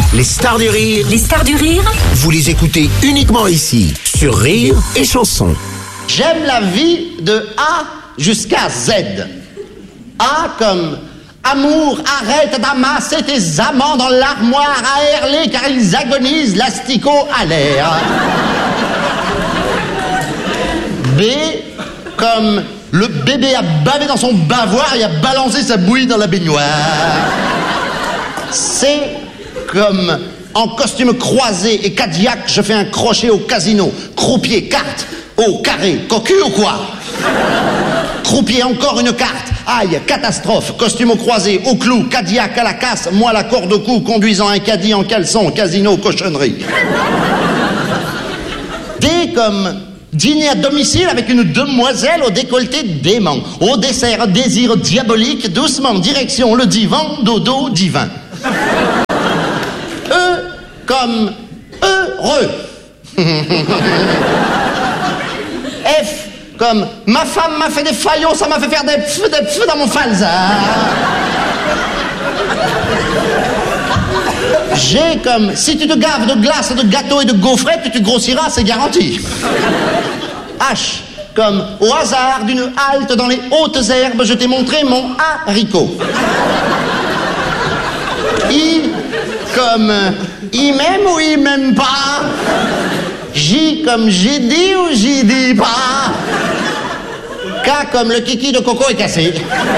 Les stars du rire. Les stars du rire. Vous les écoutez uniquement ici, sur Rire et Chanson. J'aime la vie de A jusqu'à Z. A comme amour, arrête d'amasser tes amants dans l'armoire à Herlé car ils agonisent l'asticot à l'air. B comme le bébé a bavé dans son bavoir et a balancé sa bouillie dans la baignoire. C comme en costume croisé et Cadillac, je fais un crochet au casino. Croupier, carte, au carré, cocu ou quoi? Croupier, encore une carte. Aïe, catastrophe, costume au croisé, au clou, Cadillac à la casse, moi la corde au cou, conduisant un caddie en caleçon, casino, cochonnerie. D comme dîner à domicile avec une demoiselle au décolleté dément. Au dessert, désir diabolique, doucement, direction le divan, dodo divin. E comme heureux. F comme ma femme m'a fait des faillots, ça m'a fait faire des pfff dans mon falza. G comme si tu te gaves de glace, de gâteaux et de gaufrettes, tu grossiras, c'est garanti. H comme au hasard d'une halte dans les hautes herbes, je t'ai montré mon haricot. I comme il m'aime ou il m'aime pas. J comme j'ai dit ou j'y dis pas. K comme le kiki de Coco est cassé.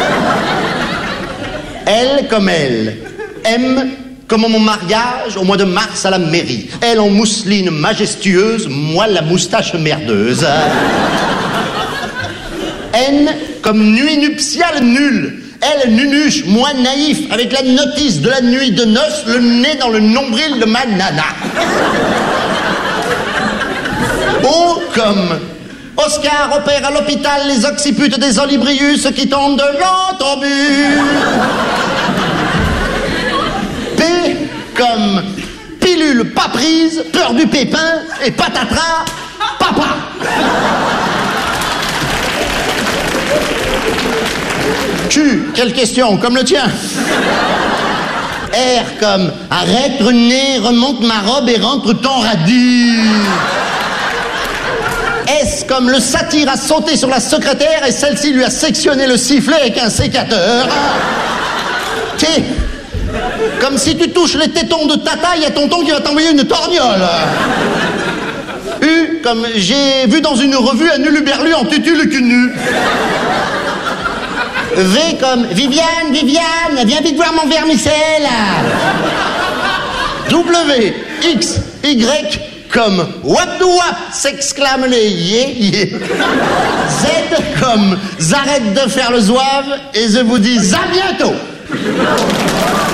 L comme elle. M comme mon mariage au mois de mars à la mairie. Elle en mousseline majestueuse, moi la moustache merdeuse. N comme nuit nuptiale nulle. Elle nunuche, moi naïf, avec la notice de la nuit de noces, le nez dans le nombril de ma nana. O comme Oscar opère à l'hôpital les occiputes des Olibrius qui tombent de l'autobus. P comme pilule pas prise, peur du pépin et patatras, papa. Q, quelle question, comme le tien. R comme arrête René, remonte ma robe et rentre ton radis. S comme le satyre a sauté sur la secrétaire et celle-ci lui a sectionné le sifflet avec un sécateur. T comme si tu touches les tétons de tata, il y a tonton qui va t'envoyer une torgnole. U comme j'ai vu dans une revue un uluberlu en tutu le cul nu. V comme Viviane, viens vite voir mon vermicelle. W, X, Y comme what do what s'exclament les yé. Z comme j'arrête de faire le zouave et je vous dis à bientôt.